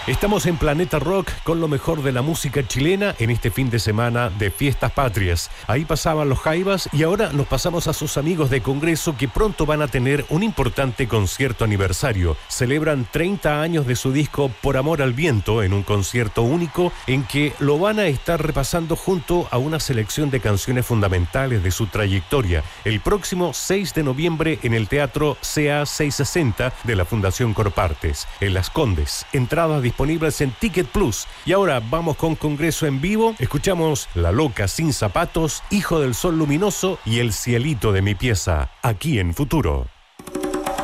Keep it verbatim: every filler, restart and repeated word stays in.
Estamos en Planeta Rock con lo mejor de la música chilena en este fin de semana de Fiestas Patrias. Ahí pasaban los Jaivas y ahora nos pasamos a sus amigos de Congreso que pronto van a tener un importante concierto aniversario. Celebran treinta años de su disco Por Amor al Viento en un concierto único en que lo van a estar repasando junto a una selección de canciones fundamentales de su trayectoria. El próximo seis de noviembre en el Teatro C A seiscientos sesenta de la Fundación Corpartes, en Las Condes. Entradas disponibles en Ticket Plus. Y ahora vamos con Congreso en vivo. Escuchamos La Loca Sin Zapatos, Hijo del Sol Luminoso y El Cielito de mi Pieza, aquí en Futuro.